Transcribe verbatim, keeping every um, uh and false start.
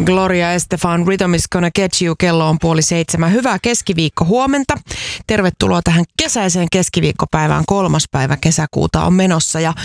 Gloria Estefan, Rhythm is gonna get you. Kello on puoli seitsemän. Hyvää keskiviikko huomenta. Tervetuloa tähän kesäiseen keskiviikkopäivään. Kolmas päivä kesäkuuta on menossa ja